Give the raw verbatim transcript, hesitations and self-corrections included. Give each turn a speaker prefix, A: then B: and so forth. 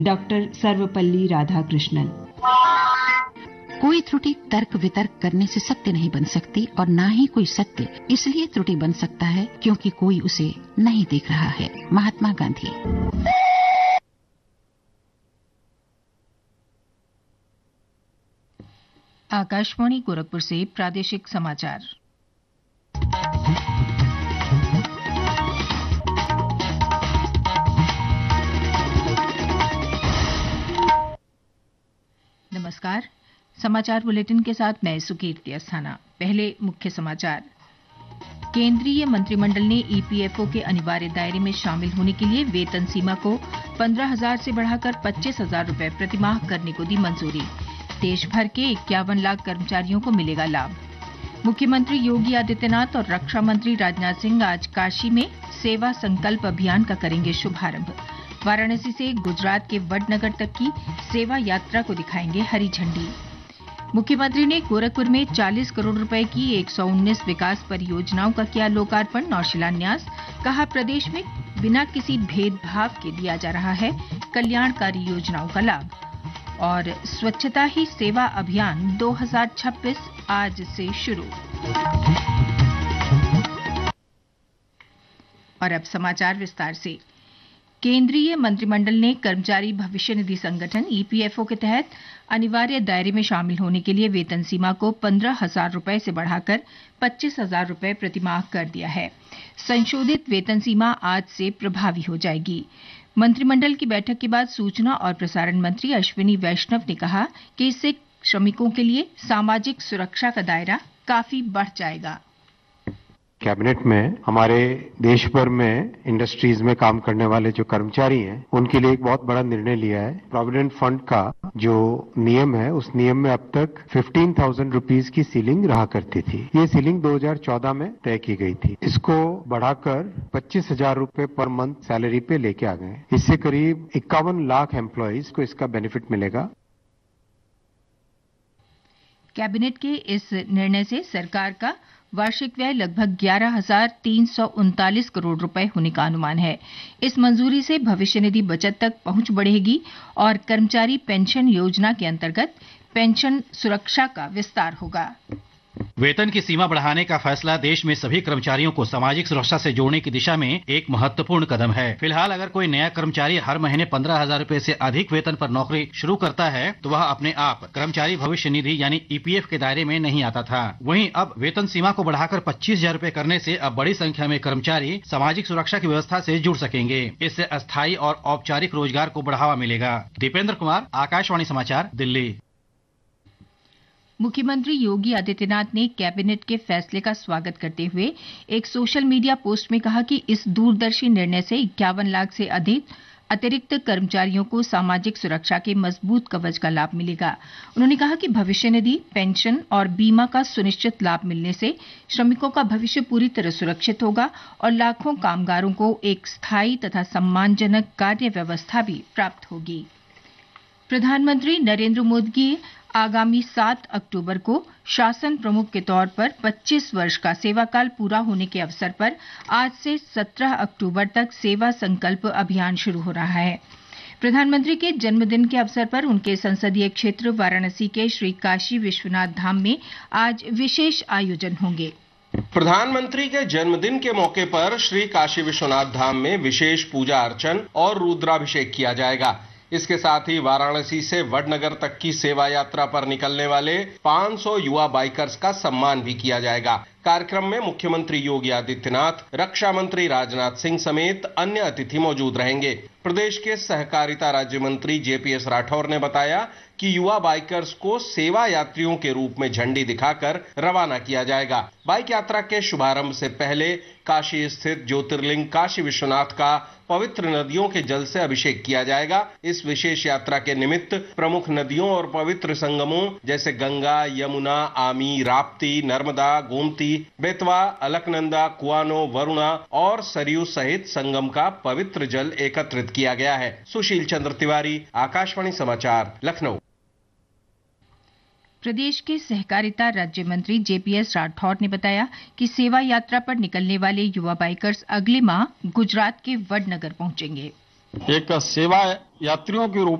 A: Doctor Sarvepalli Radhakrishnan.
B: कोई त्रुटि तर्क वितर्क करने से सत्य नहीं बन सकती और ना ही कोई सत्य इसलिए त्रुटि बन सकता है क्योंकि कोई उसे नहीं देख रहा है। महात्मा गांधी।
C: आकाशवाणी गोरखपुर से प्रादेशिक समाचार। नमस्कार, समाचार बुलेटिन के साथ मैं सुकीर्ति अस्थाना। पहले मुख्य समाचार। केंद्रीय मंत्रिमंडल ने ईपीएफओ के अनिवार्य दायरे में शामिल होने के लिए वेतन सीमा को पंद्रह हजार से बढ़ाकर पच्चीस हजार रुपये प्रतिमाह करने को दी मंजूरी। देश भर के इक्यावन लाख कर्मचारियों को मिलेगा लाभ। मुख्यमंत्री योगी आदित्यनाथ और रक्षा मंत्री राजनाथ सिंह आज काशी में सेवा संकल्प अभियान का करेंगे शुभारंभ। वाराणसी से गुजरात के वडनगर तक की सेवा यात्रा को दिखाएंगे हरी झंडी। मुख्यमंत्री ने गोरखपुर में चालीस करोड़ रुपए की एक सौ उन्नीस विकास परियोजनाओं का किया लोकार्पण और शिलान्यास। कहा, प्रदेश में बिना किसी भेदभाव के दिया जा रहा है कल्याणकारी योजनाओं का लाभ। और स्वच्छता ही सेवा अभियान दो हज़ार छब्बीस आज से शुरू। और अब समाचार विस्तार से। केंद्रीय मंत्रिमंडल ने कर्मचारी भविष्य निधि संगठन ईपीएफओ के तहत अनिवार्य दायरे में शामिल होने के लिए वेतन सीमा को पंद्रह हजार रुपये से बढ़ाकर पच्चीस हजार रुपये प्रतिमाह कर दिया है। संशोधित वेतन सीमा आज से प्रभावी हो जाएगी। मंत्रिमंडल की बैठक के बाद सूचना और प्रसारण मंत्री अश्विनी वैष्णव ने कहा कि इससे श्रमिकों के लिए सामाजिक सुरक्षा का दायरा काफी बढ़ जाएगा।
D: कैबिनेट में हमारे देश भर में इंडस्ट्रीज में काम करने वाले जो कर्मचारी हैं उनके लिए एक बहुत बड़ा निर्णय लिया है। प्रोविडेंट फंड का जो नियम है उस नियम में अब तक फिफ्टीन थाउजेंड रुपीज की सीलिंग रहा करती थी। ये सीलिंग दो हज़ार चौदह में तय की गई थी। इसको बढ़ाकर पच्चीस हजार रुपए पर मंथ सैलरी पे लेके आ गए। इससे करीब इक्यावन लाख एम्प्लॉयज को इसका बेनिफिट मिलेगा।
C: कैबिनेट के इस निर्णय से सरकार का वार्षिक व्यय लगभग ग्यारह हजार तीन सौ उनतालीस करोड़ रुपए होने का अनुमान है। इस मंजूरी से भविष्य निधि बचत तक पहुंच बढ़ेगी और कर्मचारी पेंशन योजना के अंतर्गत पेंशन सुरक्षा का विस्तार होगा।
E: वेतन की सीमा बढ़ाने का फैसला देश में सभी कर्मचारियों को सामाजिक सुरक्षा से जोड़ने की दिशा में एक महत्वपूर्ण कदम है। फिलहाल अगर कोई नया कर्मचारी हर महीने पंद्रह हजार रूपए से अधिक वेतन पर नौकरी शुरू करता है तो वह अपने आप कर्मचारी भविष्य निधि यानी ईपीएफ के दायरे में नहीं आता था। वहीं अब वेतन सीमा को बढ़ाकर पच्चीस हजार रूपए करने से अब बड़ी संख्या में कर्मचारी सामाजिक सुरक्षा की व्यवस्था से जुड़ सकेंगे। इससे अस्थायी और औपचारिक रोजगार को बढ़ावा मिलेगा। दीपेंद्र कुमार, आकाशवाणी समाचार, दिल्ली।
C: मुख्यमंत्री योगी आदित्यनाथ ने कैबिनेट के फैसले का स्वागत करते हुए एक सोशल मीडिया पोस्ट में कहा कि इस दूरदर्शी निर्णय से इक्यावन लाख से अधिक अतिरिक्त कर्मचारियों को सामाजिक सुरक्षा के मजबूत कवच का लाभ मिलेगा। उन्होंने कहा कि भविष्य निधि, पेंशन और बीमा का सुनिश्चित लाभ मिलने से श्रमिकों का भविष्य पूरी तरह सुरक्षित होगा और लाखों कामगारों को एक स्थायी तथा सम्मानजनक कार्य व्यवस्था भी प्राप्त होगी। प्रधानमंत्री नरेंद्र मोदी आगामी सात अक्टूबर को शासन प्रमुख के तौर पर पच्चीस वर्ष का सेवाकाल पूरा होने के अवसर पर आज से सत्रह अक्टूबर तक सेवा संकल्प अभियान शुरू हो रहा है। प्रधानमंत्री के जन्मदिन के अवसर पर उनके संसदीय क्षेत्र वाराणसी के श्री काशी विश्वनाथ धाम में आज विशेष आयोजन होंगे।
F: प्रधानमंत्री के जन्मदिन के मौके पर श्री काशी विश्वनाथ धाम में विशेष पूजा अर्चन और रुद्राभिषेक किया जाएगा। इसके साथ ही वाराणसी से वडनगर तक की सेवा यात्रा पर निकलने वाले पाँच सौ युवा बाइकर्स का सम्मान भी किया जाएगा। कार्यक्रम में मुख्यमंत्री योगी आदित्यनाथ, रक्षा मंत्री राजनाथ सिंह समेत अन्य अतिथि मौजूद रहेंगे। प्रदेश के सहकारिता राज्य मंत्री जेपीएस राठौर ने बताया कि युवा बाइकर्स को सेवा यात्रियों के रूप में झंडी दिखाकर रवाना किया जाएगा। बाइक यात्रा के शुभारंभ से पहले काशी स्थित ज्योतिर्लिंग काशी विश्वनाथ का पवित्र नदियों के जल से अभिषेक किया जाएगा। इस विशेष यात्रा के निमित्त प्रमुख नदियों और पवित्र संगमों जैसे गंगा, यमुना, आमी, राप्ती, नर्मदा, गोमती, बेतवा, अलकनंदा, कुआनो, वरुणा और सरयू सहित संगम का पवित्र जल एकत्रित किया गया है। सुशील चंद्र तिवारी, आकाशवाणी समाचार, लखनऊ।
C: प्रदेश के सहकारिता राज्य मंत्री जेपीएस राठौर ने बताया कि सेवा यात्रा पर निकलने वाले युवा बाइकर्स अगले माह गुजरात के वडनगर पहुंचेंगे।
G: एक सेवा यात्रियों के रूप